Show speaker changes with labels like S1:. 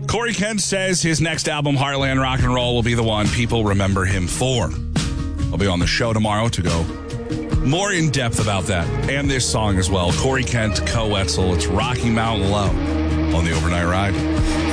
S1: Corey Kent says his next album, Heartland Rock and Roll, will be the one people remember him for. I'll be on the show tomorrow to go more in depth about that and this song as well. Corey Kent, Co Wetzel. It's Rocky Mountain Low on the Overnight Ride.